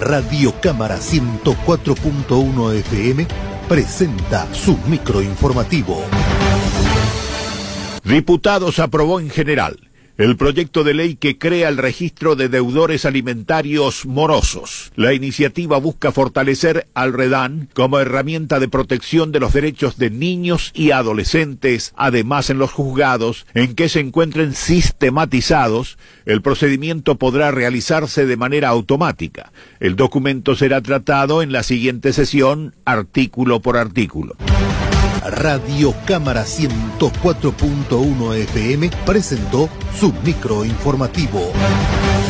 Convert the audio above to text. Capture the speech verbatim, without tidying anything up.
Radio Cámara ciento cuatro punto uno F M presenta su microinformativo. Diputados aprobó en general el proyecto de ley que crea el registro de deudores alimentarios morosos. La iniciativa busca fortalecer al REDAN como herramienta de protección de los derechos de niños y adolescentes. Además, en los juzgados en que se encuentren sistematizados, el procedimiento podrá realizarse de manera automática. El documento será tratado en la siguiente sesión, artículo por artículo. Radio Cámara ciento cuatro punto uno F M presentó su microinformativo.